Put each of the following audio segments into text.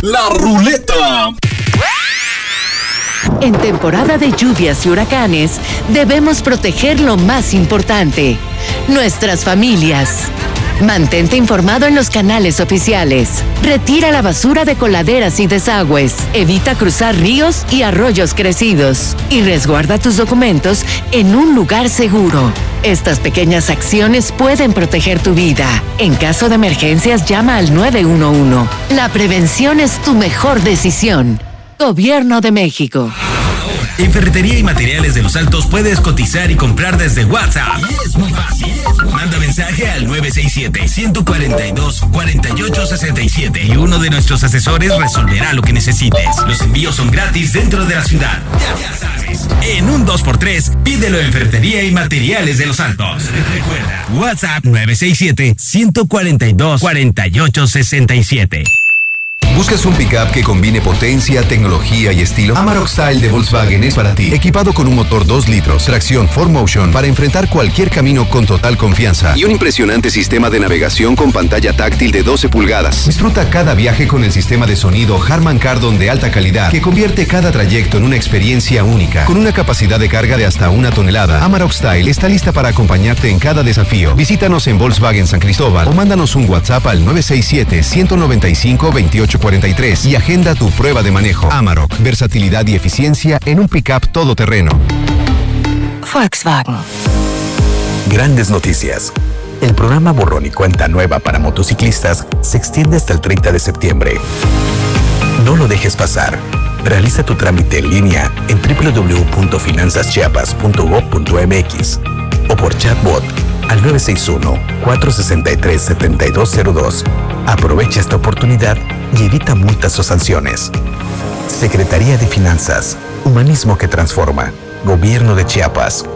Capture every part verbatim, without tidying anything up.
La ruleta. En temporada de lluvias y huracanes, debemos proteger lo más importante, nuestras familias. Mantente informado en los canales oficiales. Retira la basura de coladeras y desagües. Evita cruzar ríos y arroyos crecidos. Y resguarda tus documentos en un lugar seguro. Estas pequeñas acciones pueden proteger tu vida. En caso de emergencias, llama al nueve uno uno. La prevención es tu mejor decisión. Gobierno de México. En Ferretería y Materiales de Los Altos puedes cotizar y comprar desde WhatsApp. Y es muy fácil. Manda mensaje al nueve seis siete, uno cuatro dos, cuatro ocho seis siete y uno de nuestros asesores resolverá lo que necesites. Los envíos son gratis dentro de la ciudad. Ya, ya sabes. En un dos por tres, pídelo en Ferretería y Materiales de Los Altos. Recuerda, WhatsApp nueve seis siete, uno cuatro dos, cuatro ocho seis siete. ¿Buscas un pickup que combine potencia, tecnología y estilo? Amarok Style de Volkswagen es para ti. Equipado con un motor dos litros, tracción cuatro motion para enfrentar cualquier camino con total confianza y un impresionante sistema de navegación con pantalla táctil de doce pulgadas. Disfruta cada viaje con el sistema de sonido Harman Kardon de alta calidad que convierte cada trayecto en una experiencia única. Con una capacidad de carga de hasta una tonelada, Amarok Style está lista para acompañarte en cada desafío. Visítanos en Volkswagen San Cristóbal o mándanos un WhatsApp al nueve seis siete, uno nueve cinco, veintiocho cuarenta y tres y agenda tu prueba de manejo. Amarok, versatilidad y eficiencia en un pickup todoterreno. Volkswagen. Grandes noticias. El programa Borrón y Cuenta Nueva para motociclistas se extiende hasta el treinta de septiembre. No lo dejes pasar. Realiza tu trámite en línea en doble u doble u doble u punto finanzas chiapas punto gob punto m x o por chatbot al nueve seis uno, cuatro seis tres, siete dos cero dos. Aprovecha esta oportunidad y evita multas o sanciones. Secretaría de Finanzas, humanismo que transforma. Gobierno de Chiapas.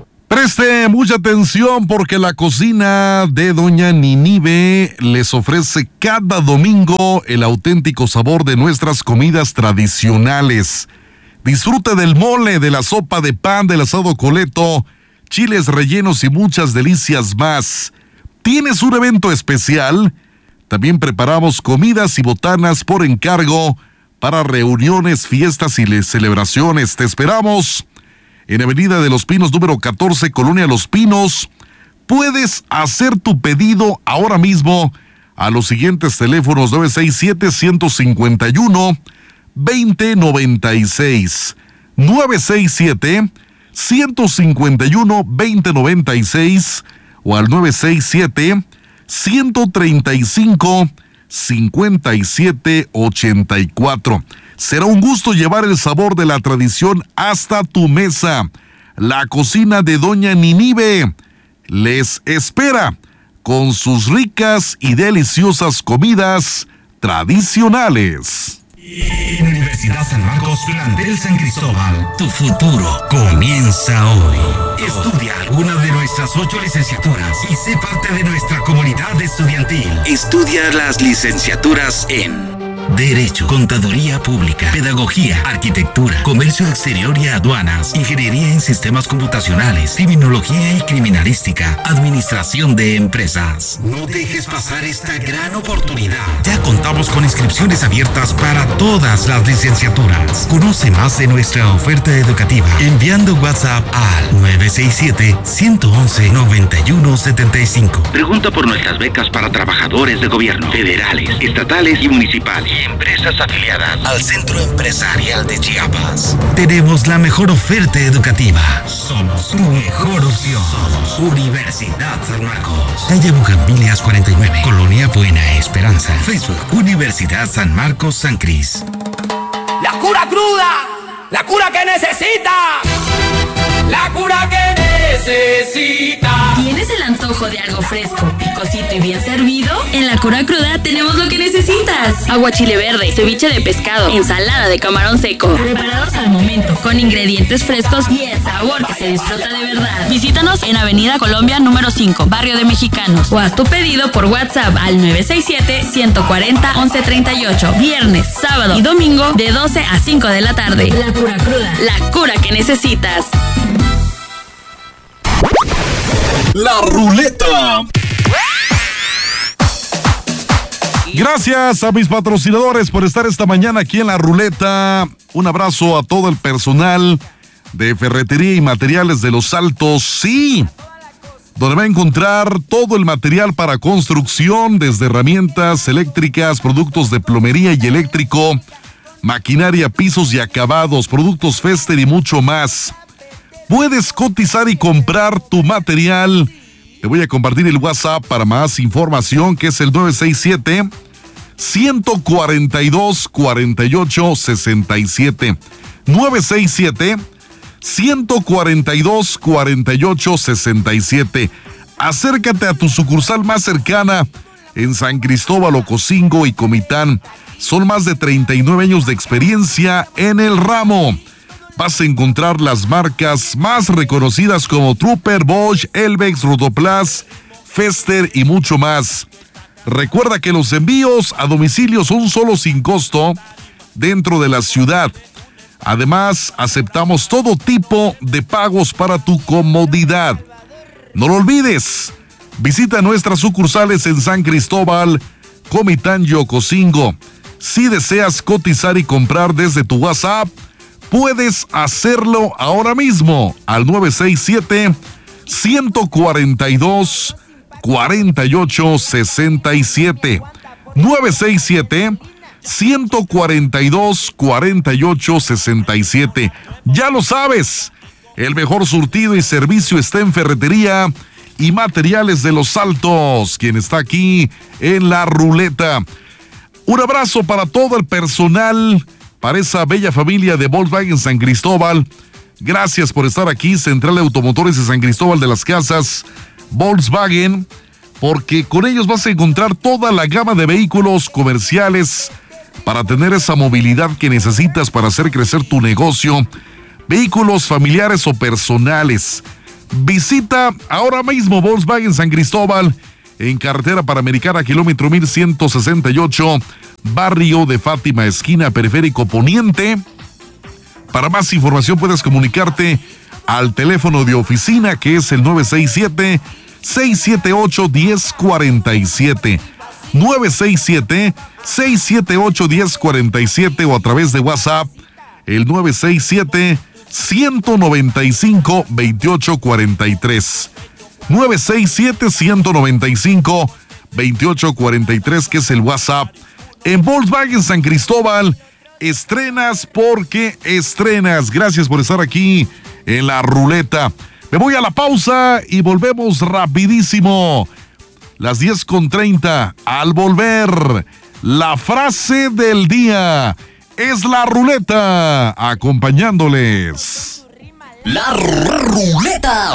Preste mucha atención porque la cocina de Doña Ninive les ofrece cada domingo el auténtico sabor de nuestras comidas tradicionales. Disfrute del mole, de la sopa de pan, del asado coleto, chiles rellenos y muchas delicias más. ¿Tienes un evento especial? También preparamos comidas y botanas por encargo para reuniones, fiestas y celebraciones. Te esperamos en Avenida de los Pinos, número catorce, Colonia Los Pinos. Puedes hacer tu pedido ahora mismo a los siguientes teléfonos: nueve seis siete, uno cinco uno, dos cero nueve seis, nueve seis siete, uno cinco uno, dos cero nueve seis o al nueve seis siete, uno tres cinco, cinco siete ocho cuatro. Será un gusto llevar el sabor de la tradición hasta tu mesa. La cocina de Doña Ninive les espera con sus ricas y deliciosas comidas tradicionales. En Universidad San Marcos, plantel San Cristóbal, tu futuro comienza hoy. Estudia alguna de nuestras ocho licenciaturas y sé parte de nuestra comunidad estudiantil. Estudia las licenciaturas en Derecho, Contaduría Pública, Pedagogía, Arquitectura, Comercio Exterior y Aduanas, Ingeniería en Sistemas Computacionales, Criminología y Criminalística, Administración de Empresas. No dejes pasar esta gran oportunidad. Ya contamos con inscripciones abiertas para todas las licenciaturas. Conoce más de nuestra oferta educativa enviando WhatsApp al nueve seis siete, uno once, noventa y uno setenta y cinco. Pregunta por nuestras becas para trabajadores de gobierno, federales, estatales y municipales. Empresas afiliadas al Centro Empresarial de Chiapas. Tenemos la mejor oferta educativa. Somos tu mejor opción. Somos Universidad San Marcos. Calle Bugambilias cuarenta y nueve, Colonia Buena Esperanza. Facebook, Universidad San Marcos San Cris. La cura cruda, la cura que necesita, la cura que necesita. ¿Tienes el antojo de algo fresco, picosito y bien servido? En La Cura Cruda tenemos lo que necesitas. Agua chile verde, ceviche de pescado, ensalada de camarón seco. Preparados al momento, con ingredientes frescos y el sabor que se disfruta de verdad. Visítanos en Avenida Colombia número cinco, Barrio de Mexicanos. O haz tu pedido por WhatsApp al nueve seis siete, uno cuatro cero, once treinta y ocho. Viernes, sábado y domingo de doce a cinco de la tarde. La Cura Cruda, la cura que necesitas. La ruleta. Gracias a mis patrocinadores por estar esta mañana aquí en la ruleta. Un abrazo a todo el personal de Ferretería y Materiales de Los Altos. Sí, donde va a encontrar todo el material para construcción, desde herramientas eléctricas, productos de plomería y eléctrico, maquinaria, pisos y acabados, productos Fester y mucho más. Puedes cotizar y comprar tu material. Te voy a compartir el WhatsApp para más información, que es el nueve seis siete, uno cuatro dos, cuatro ocho seis siete. nueve seis siete, uno cuatro dos, cuatro ocho seis siete. Acércate a tu sucursal más cercana en San Cristóbal, Ocosingo y Comitán. Son más de treinta y nueve años de experiencia en el ramo. Vas a encontrar las marcas más reconocidas como Trooper, Bosch, Elvex, Rotoplas, Fester y mucho más. Recuerda que los envíos a domicilio son solo sin costo dentro de la ciudad. Además, aceptamos todo tipo de pagos para tu comodidad. No lo olvides, visita nuestras sucursales en San Cristóbal, Comitán y Ocosingo. Si deseas cotizar y comprar desde tu WhatsApp, puedes hacerlo ahora mismo al nueve seis siete, uno cuatro dos, cuatro ocho seis siete. nueve seis siete, uno cuatro dos, cuatro ocho seis siete. Ya lo sabes, el mejor surtido y servicio está en Ferretería y Materiales de Los Altos, quien está aquí en la ruleta. Un abrazo para todo el personal, para esa bella familia de Volkswagen San Cristóbal. Gracias por estar aquí, Central de Automotores de San Cristóbal de las Casas, Volkswagen, porque con ellos vas a encontrar toda la gama de vehículos comerciales para tener esa movilidad que necesitas para hacer crecer tu negocio, vehículos familiares o personales. Visita ahora mismo Volkswagen San Cristóbal en carretera Panamericana, kilómetro mil ciento sesenta y ocho, barrio de Fátima, esquina Periférico Poniente. Para más información puedes comunicarte al teléfono de oficina, que es el nueve seis siete, seis siete ocho, uno cero cuatro siete. nueve seis siete, seis siete ocho, uno cero cuatro siete, o a través de WhatsApp el nueve seis siete, uno nueve cinco, dos ocho cuatro tres. nueve seis siete, uno nueve cinco, dos ocho cuatro tres, que es el WhatsApp. En Volkswagen San Cristóbal, estrenas porque estrenas. Gracias por estar aquí en la ruleta. Me voy a la pausa y volvemos rapidísimo. Las diez con treinta. Al volver, la frase del día es la ruleta, acompañándoles. La ruleta.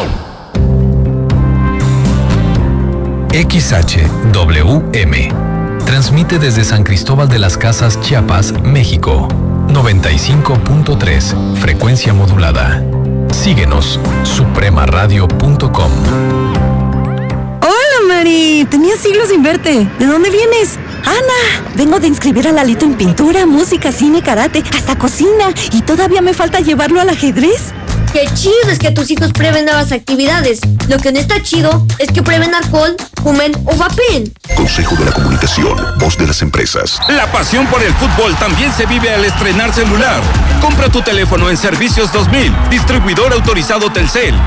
X H W M transmite desde San Cristóbal de las Casas, Chiapas, México. noventa y cinco punto tres, frecuencia modulada. Síguenos, suprema radio punto com. Hola, Mari. Tenía siglos sin verte. ¿De dónde vienes? Ana, vengo de inscribir a Lalito en pintura, música, cine, karate, hasta cocina. Y todavía me falta llevarlo al ajedrez. Qué chido es que tus hijos prueben nuevas actividades. Lo que no está chido es que prueben alcohol, fumen o vapen. Consejo de la Comunicación, voz de las empresas. La pasión por el fútbol también se vive al estrenar celular. Compra tu teléfono en Servicios dos mil, distribuidor autorizado Telcel.